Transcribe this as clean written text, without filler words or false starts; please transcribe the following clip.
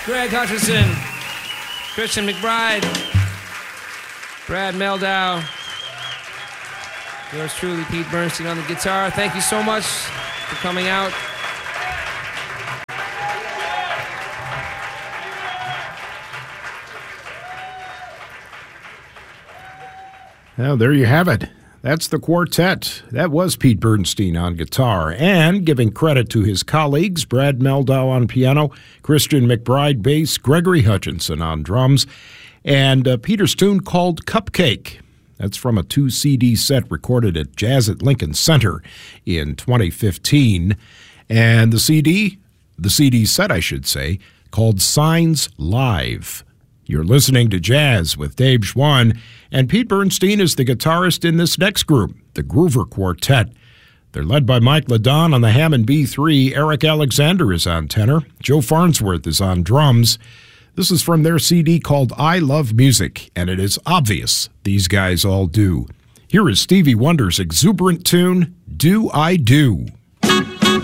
Greg Hutchinson, Christian McBride, Brad Meldow, yours truly, Pete Bernstein on the guitar. Thank you so much for coming out. Well, there you have it. That's the quartet. That was Pete Bernstein on guitar. And giving credit to his colleagues, Brad Meldow on piano, Christian McBride bass, Gregory Hutchinson on drums, and Peter's tune called Cupcake. That's from a 2-CD set recorded at Jazz at Lincoln Center in 2015. And the CD set, I should say, called Signs Live. You're listening to Jazz with Dave Schwann, and Pete Bernstein is the guitarist in this next group, the Groover Quartet. They're led by Mike Ladon on the Hammond B3, Eric Alexander is on tenor, Joe Farnsworth is on drums. This is from their CD called I Love Music, and it is obvious these guys all do. Here is Stevie Wonder's exuberant tune, Do I Do?